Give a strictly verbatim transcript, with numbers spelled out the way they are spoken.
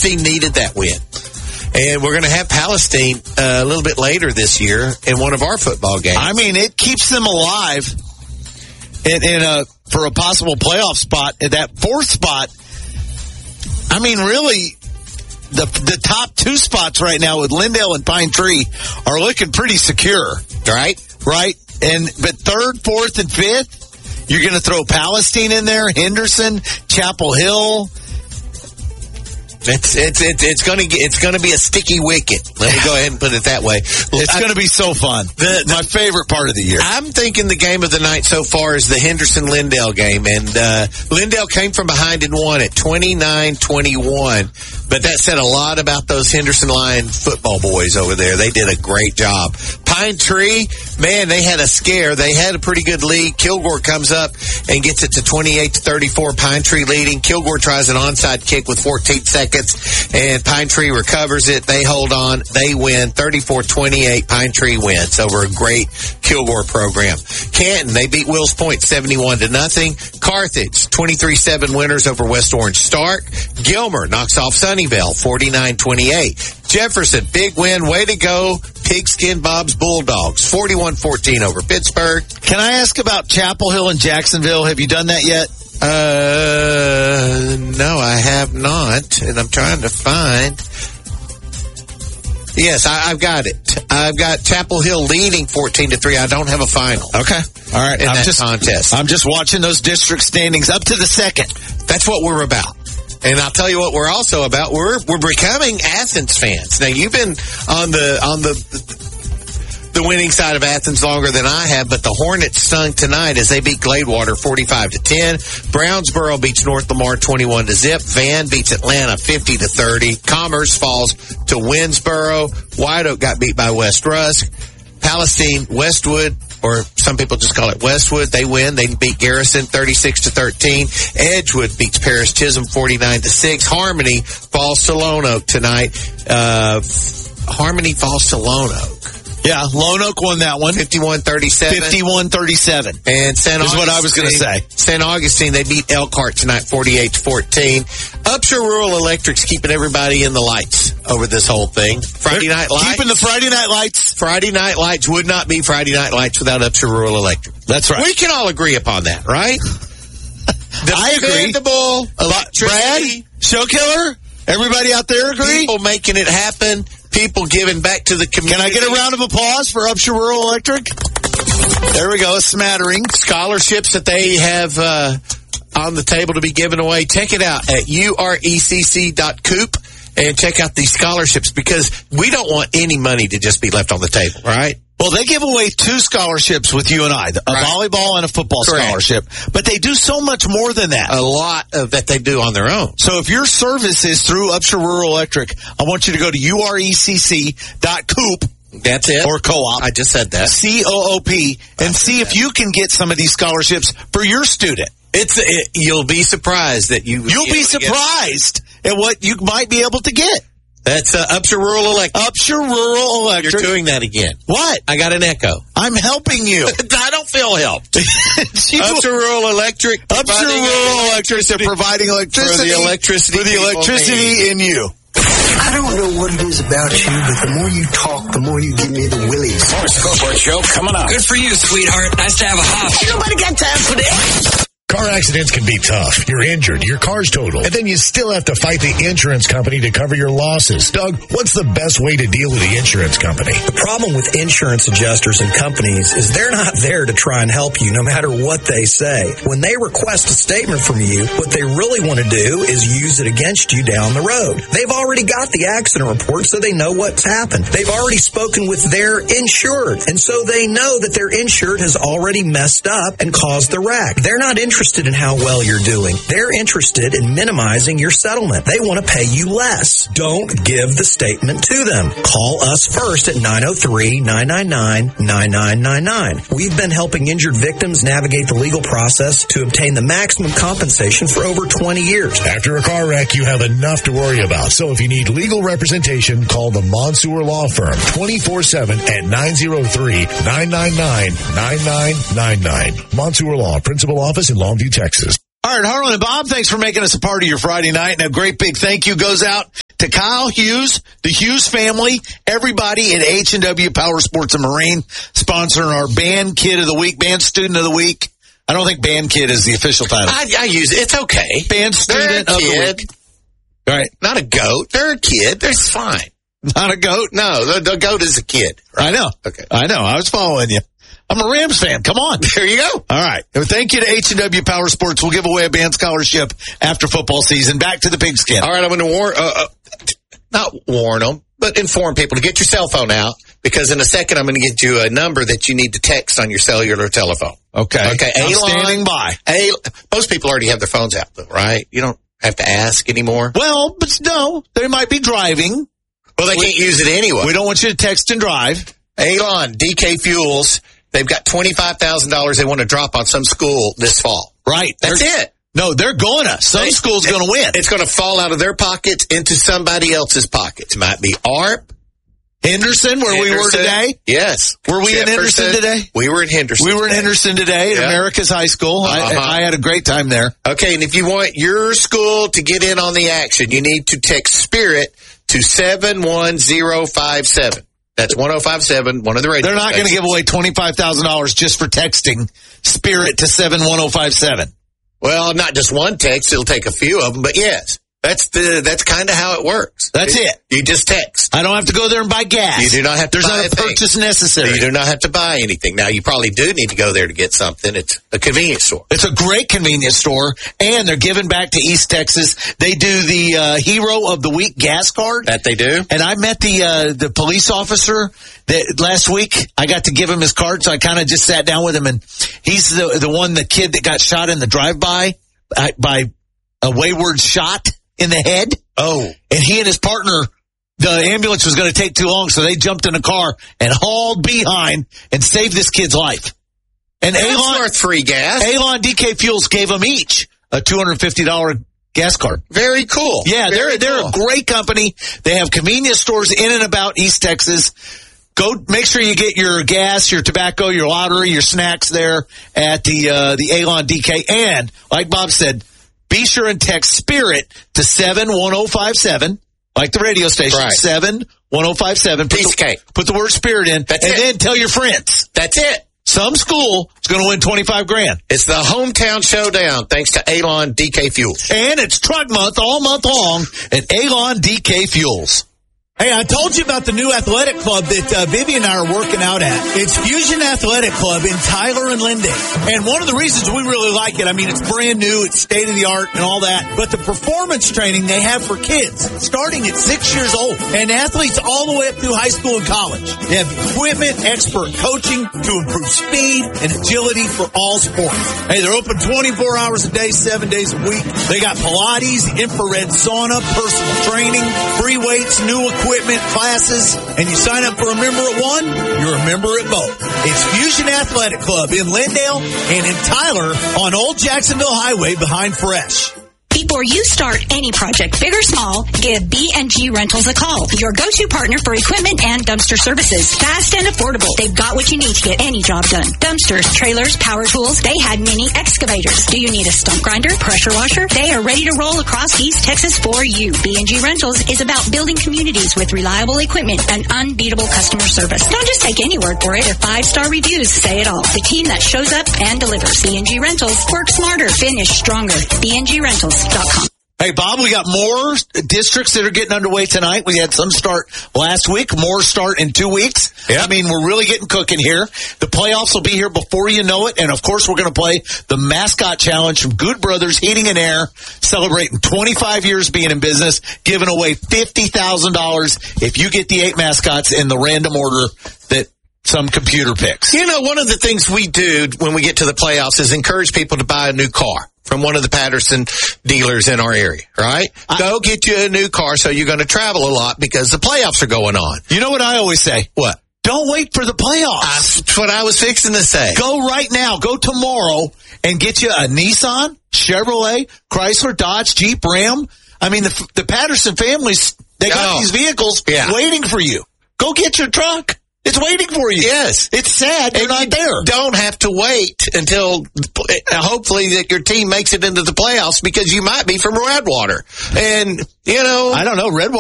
Palestine needed that win. And we're going to have Palestine uh, a little bit later this year in one of our football games. I mean, it keeps them alive in, in a, for a possible playoff spot. At that fourth spot, I mean, really, the the top two spots right now with Lindale and Pine Tree are looking pretty secure. Right? Right? And but third, fourth, and fifth, you're going to throw Palestine in there, Henderson, Chapel Hill. It's it's it's, it's going to it's going to be a sticky wicket. Let me go ahead and put it that way. It's going to be so fun. The, the, My favorite part of the year. I'm thinking the game of the night so far is the Henderson-Lindale game, and uh, Lindale came from behind and won it twenty-nine twenty-one. But that said a lot about those Henderson Lion football boys over there. They did a great job. Pine Tree, man, they had a scare. They had a pretty good lead. Kilgore comes up and gets it to twenty-eight to thirty-four. Pine Tree leading. Kilgore tries an onside kick with fourteen seconds, and Pine Tree recovers it. They hold on. They win thirty-four twenty-eight. Pine Tree wins over a great Kilgore program. Canton, they beat Wills Point seventy-one to nothing. Carthage, twenty-three seven winners over West Orange Stark. Gilmer knocks off Sunnyvale forty-nine twenty-eight. Jefferson, big win. Way to go. Pigskin Bob's Bulldogs, forty-one fourteen over Pittsburgh. Can I ask about Chapel Hill and Jacksonville? Have you done that yet? Uh, no, I have not, and I'm trying to find. Yes, I, I've got it. I've got Chapel Hill leading fourteen to three. I don't have a final. Okay. All right. In I'm that just, contest. I'm just watching those district standings up to the second. That's what we're about. And I'll tell you what we're also about. We're we're becoming Athens fans. Now, you've been on the on the the winning side of Athens longer than I have, but the Hornets sung tonight as they beat Gladewater forty-five to ten. Brownsboro beats North Lamar twenty-one to zip. Van beats Atlanta fifty to thirty. Commerce falls to Winsboro. White Oak got beat by West Rusk. Palestine, Westwood, or some people just call it Westwood, they win. They beat Garrison thirty-six to thirteen. Edgewood beats Paris Chisholm forty-nine to six. Harmony falls to Lone Oak tonight. Uh, Harmony falls to Lone Oak. Yeah, Lone Oak won that one. fifty-one thirty-seven. fifty-one thirty-seven. And Saint Augustine. Is what I was going to say. Saint Augustine, they beat Elkhart tonight forty-eight to fourteen. Upshur Rural Electric's keeping everybody in the lights over this whole thing. Friday They're Night Lights. Keeping the Friday Night Lights. Friday Night Lights would not be Friday Night Lights without Upshur Rural Electric. That's right. We can all agree upon that, right? I agree. Dependable Brad, Show Killer, everybody out there agree? People making it happen. People giving back to the community. Can I get a round of applause for Upshur Rural Electric? There we go, a smattering. Scholarships that they have uh, on the table to be given away. Check it out at U R E C C dot coop and check out these scholarships, because we don't want any money to just be left on the table, right? Well, they give away two scholarships with you and I, a right. volleyball and a football Correct. scholarship. But they do so much more than that. A lot of that they do on their own. So if your service is through Upshur Rural Electric, I want you to go to U R E C C dot coop. That's it. Or co-op. I just said that. C O O P. And see if you can get some of these scholarships for your student. It's it, You'll be surprised that you... You'll be, be surprised at what you might be able to get. That's uh, Upshur Rural Electric. Upshur Rural Electric. You're doing that again. What? I got an echo. I'm helping you. I don't feel helped. Upshur Rural Electric. Upshur Rural Electric. They're providing electricity. For the electricity. For the electricity in you. I don't know what it is about you, but the more you talk, the more you give me the willies. More Scoreboard Show coming up. Good for you, sweetheart. Nice to have a hop. Ain't nobody got time for that. Car accidents can be tough. You're injured, your car's totaled, and then you still have to fight the insurance company to cover your losses. Doug, what's the best way to deal with the insurance company? The problem with insurance adjusters and companies is they're not there to try and help you no matter what they say. When they request a statement from you, what they really want to do is use it against you down the road. They've already got the accident report, so they know what's happened. They've already spoken with their insured, and so they know that their insured has already messed up and caused the wreck. They're not interested in how well you're doing. They're interested in minimizing your settlement. They want to pay you less. Don't give the statement to them. Call us first at nine oh three, nine nine nine, nine nine nine nine. We've been helping injured victims navigate the legal process to obtain the maximum compensation for over twenty years. After a car wreck, you have enough to worry about. So if you need legal representation, call the Monsoor Law Firm twenty-four seven at nine oh three, nine nine nine, nine nine nine nine. Monsoor Law, Principal Office in Longview, Texas. All right, Harlan and Bob, thanks for making us a part of your Friday night. And a great big thank you goes out to Kyle Hughes, the Hughes family, everybody at H and W Power Sports and Marine, sponsoring our Band Kid of the Week, Band Student of the Week. I don't think Band Kid is the official title. I, I use it. It's okay. Band Student of the Week. All right. Not a goat. They're a kid. They're fine. Not a goat? No, the, the goat is a kid. Right? I know. Okay. I know. I was following you. I'm a Rams fan. Come on. There you go. All right. Well, thank you to H and W Power Sports. We'll give away a band scholarship after football season. Back to the pigskin. All right. I'm going to warn, uh, uh, not warn them, but inform people to get your cell phone out, because in a second I'm going to get you a number that you need to text on your cellular telephone. Okay. Okay. I'm Elon, standing by. A, most people already have their phones out, though, right? You don't have to ask anymore. Well, but no, they might be driving. Well, they we, can't use it anyway. We don't want you to text and drive. Elon, D K Fuels, they've got twenty-five thousand dollars they want to drop on some school this fall. Right. That's they're, it. No, they're going to. Some they, school's going to win. It's going to fall out of their pockets into somebody else's pockets. It might be A R P. Henderson, where Henderson. we were today? Yes. Were we Jefferson. in Henderson today? We were in Henderson. We were in Henderson today at yeah. America's High School. Uh-huh. I, I had a great time there. Okay, and if you want your school to get in on the action, you need to text SPIRIT to seven one zero five seven. That's one oh five seven, one of the radio They're not going to give away twenty-five thousand dollars just for texting SPIRIT to seven one oh five seven. Well, not just one text. It'll take a few of them, but yes. That's the. That's kind of how it works. That's it. You just text. I don't have to go there and buy gas. You do not have to There's buy not a purchase necessary. You do not have to buy anything. Now, you probably do need to go there to get something. It's a convenience store. It's a great convenience store, and they're giving back to East Texas. They do the uh, Hero of the Week gas card. That they do. And I met the uh, the police officer that last week. I got to give him his card, so I kind of just sat down with him, and he's the the one, the kid that got shot in the drive-by uh, by a wayward shot in the head. Oh. And he and his partner, the ambulance was going to take too long, so they jumped in a car and hauled behind and saved this kid's life. And That's Alon, worth free gas. Alon D K Fuels gave them each a two hundred fifty dollars gas card. Very cool. Yeah, Very they're they're cool. a great company. They have convenience stores in and about East Texas. Go make sure you get your gas, your tobacco, your lottery, your snacks there at the uh, the Alon D K. And like Bob said, be sure and text SPIRIT to seven one oh five seven, like the radio station, right. seven one oh five seven. Put Piece the, cake. Put the word SPIRIT in, That's and it. then tell your friends. That's it. Some school is going to win twenty-five grand. It's the hometown showdown, thanks to Alon D K Fuels. And it's truck month all month long at Alon D K Fuels. Hey, I told you about the new athletic club that uh, Vivi and I are working out at. It's Fusion Athletic Club in Tyler and Lindale. And one of the reasons we really like it, I mean, it's brand new, it's state-of-the-art and all that, but the performance training they have for kids starting at six years old and athletes all the way up through high school and college. They have equipment, expert coaching to improve speed and agility for all sports. Hey, they're open twenty-four hours a day, seven days a week. They got Pilates, infrared sauna, personal training, free weights, new equipment. Equipment, classes, and you sign up for a member at one, you're a member at both. It's Fusion Athletic Club in Lindale and in Tyler on Old Jacksonville Highway behind Fresh. Before you start any project, big or small, give B and G Rentals a call. Your go-to partner for equipment and dumpster services. Fast and affordable. They've got what you need to get any job done. Dumpsters, trailers, power tools. They had mini excavators. Do you need a stump grinder, pressure washer? They are ready to roll across East Texas for you. B and G Rentals is about building communities with reliable equipment and unbeatable customer service. Don't just take any word for it. Their five-star reviews say it all. The team that shows up and delivers. B and G Rentals. Work smarter. Finish stronger. B and G Rentals. Hey, Bob, we got more districts that are getting underway tonight. We had some start last week, more start in two weeks. Yeah. I mean, we're really getting cooking here. The playoffs will be here before you know it. And, of course, we're going to play the Mascot Challenge from Good Brothers Heating and Air, celebrating twenty-five years being in business, giving away fifty thousand dollars if you get the eight mascots in the random order that some computer picks. You know, one of the things we do when we get to the playoffs is encourage people to buy a new car from one of the Patterson dealers in our area, right? I, Go get you a new car so you're going to travel a lot because the playoffs are going on. You know what I always say? What? Don't wait for the playoffs. That's what I was fixing to say. Go right now. Go tomorrow and get you a Nissan, Chevrolet, Chrysler, Dodge, Jeep, Ram. I mean, the, the Patterson families, they got oh, these vehicles yeah. waiting for you. Go get your truck. It's waiting for you. Yes. It's sad they're not there. Don't have to wait until hopefully that your team makes it into the playoffs because you might be from Redwater. And, you know. I don't know. Redwater.